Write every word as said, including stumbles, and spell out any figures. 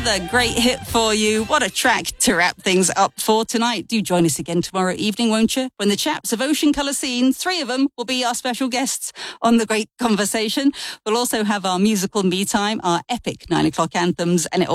The great hit for you. What a track to wrap things up for tonight. Do join us again tomorrow evening, won't you? When the chaps of Ocean Colour Scene, three of them, will be our special guests on The Great Conversation. We'll also have our musical me time, our epic nine o'clock anthems, and it